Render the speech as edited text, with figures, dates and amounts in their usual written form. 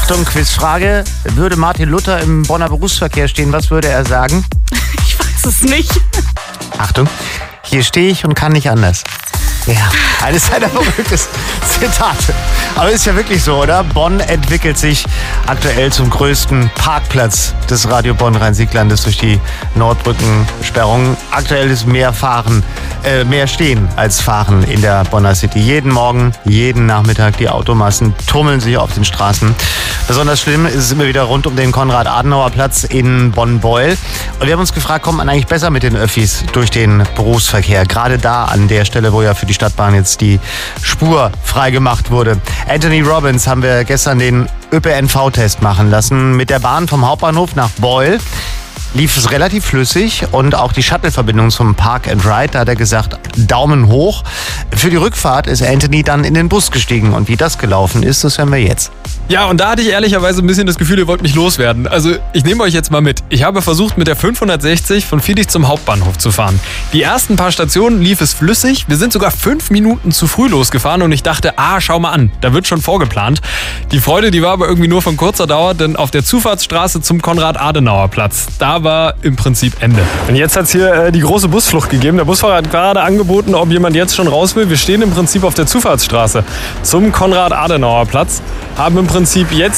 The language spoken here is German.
Achtung, Quizfrage. Würde Martin Luther im Bonner Berufsverkehr stehen, was würde er sagen? Ich weiß es nicht. Achtung, hier stehe ich und kann nicht anders. Ja, eines seiner verrücktesten Zitate. Aber ist ja wirklich so, oder? Bonn entwickelt sich aktuell zum größten Parkplatz des Radio Bonn Rhein-Sieg-Landes durch die Nordbrückensperrung. Aktuell ist mehr Stehen als Fahren in der Bonner City. Jeden Morgen, jeden Nachmittag, die Automassen tummeln sich auf den Straßen. Besonders schlimm ist es immer wieder rund um den Konrad-Adenauer-Platz in Bonn-Beuel. Und wir haben uns gefragt, kommt man eigentlich besser mit den Öffis durch den Berufsverkehr? Gerade da an der Stelle, wo ja für die Stadtbahn jetzt die Spur freigemacht wurde. Anthony Robbins haben wir gestern den ÖPNV-Test machen lassen. Mit der Bahn vom Hauptbahnhof nach Beuel lief es relativ flüssig und auch die Shuttle-Verbindung zum Park and Ride, da hat er gesagt, Daumen hoch. Für die Rückfahrt ist Anthony dann in den Bus gestiegen und wie das gelaufen ist, das hören wir jetzt. Ja, und da hatte ich ehrlicherweise ein bisschen das Gefühl, ihr wollt mich loswerden. Also ich nehme euch jetzt mal mit. Ich habe versucht, mit der 560 von Viedig zum Hauptbahnhof zu fahren. Die ersten paar Stationen lief es flüssig. Wir sind sogar 5 Minuten zu früh losgefahren und ich dachte, schau mal an, da wird schon vorgeplant. Die Freude, die war aber irgendwie nur von kurzer Dauer, denn auf der Zufahrtsstraße zum Konrad-Adenauer-Platz, da war im Prinzip Ende. Und jetzt hat es hier die große Busflucht gegeben. Der Busfahrer hat gerade angeboten, ob jemand jetzt schon raus will. Wir stehen im Prinzip auf der Zufahrtsstraße zum Konrad-Adenauer-Platz, haben im Prinzip jetzt